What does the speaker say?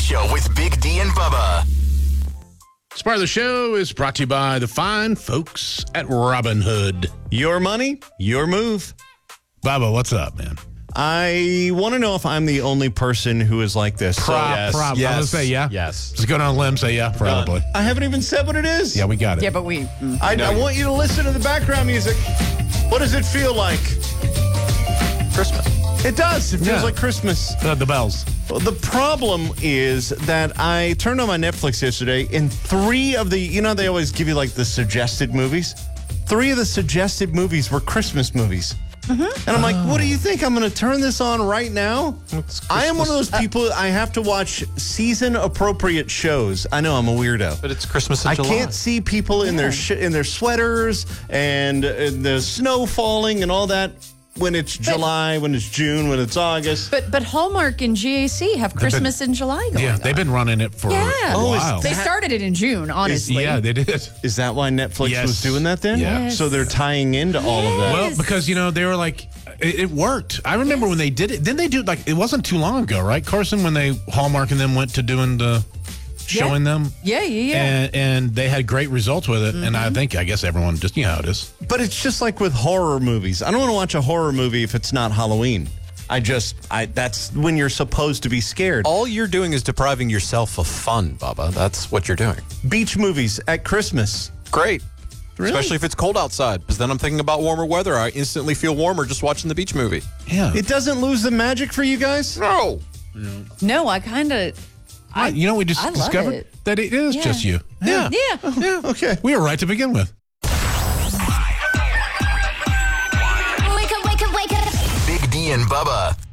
Show with Big D and Bubba. This part of the show is brought to you by the fine folks at Robinhood. Your money, your move. Bubba, what's up, man? I want to know if I'm the only person who is like this. Probably. I'm going to say yeah. Yes. Just going on a limb, say yeah, probably. I haven't even said what it is. Yeah, we got it. Yeah, but we... I want you to listen to the background music. What does it feel like? Christmas. It does. It feels Yeah. like Christmas. The bells. Well, the problem is that I turned on my Netflix yesterday, and 3 of the, they always give you like the suggested movies. 3 of the suggested movies were Christmas movies. And I'm like, what do you think? I'm going to turn this on right now? I am one of those people, I have to watch season-appropriate shows. I know, I'm a weirdo. But it's Christmas in I July. can't see people in their sweaters and the snow falling and all that when it's July, when it's June, when it's August. But Hallmark and GAC have Christmas in July going on. They've been running it for a while. They started it in June, honestly. Yeah, they did. Is that why Netflix Yes. was doing that then? Yes. So they're tying into all of that. Well, because, they were like, it worked. I remember when they did it. Didn't they do, it wasn't too long ago, right, Carson, when they, Hallmark and them went to doing showing them? Yeah. And they had great results with it. And I guess everyone just, how it is. But it's just like with horror movies. I don't want to watch a horror movie if it's not Halloween. That's when you're supposed to be scared. All you're doing is depriving yourself of fun, Bubba. That's what you're doing. Beach movies at Christmas. Great. Really? Especially if it's cold outside, because then I'm thinking about warmer weather. I instantly feel warmer just watching the beach movie. Yeah. It doesn't lose the magic for you guys? No. No, I kind of... we just I love discovered it. that it is Yeah. just you. Yeah. Yeah. Okay. We were right to begin with. Big D and Bubba.